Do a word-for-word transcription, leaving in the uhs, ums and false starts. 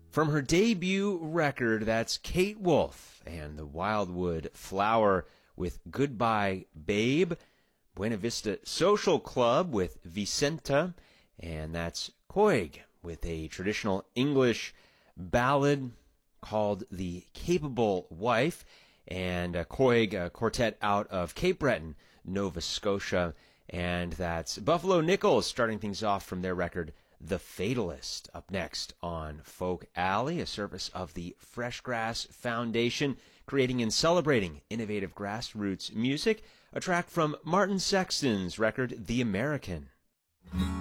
From her debut record, that's Kate Wolf and the Wildwood Flower with Goodbye Babe, Buena Vista Social Club with Vicenta, and that's Coig with a traditional English ballad called The Capable Wife, and uh, Coig, a quartet out of Cape Breton, Nova Scotia, and that's Buffalo Nichols starting things off from their record The Fatalist. Up next on Folk Alley, a service of the Fresh Grass Foundation, creating and celebrating innovative grassroots music, a track from Martin Sexton's record The American.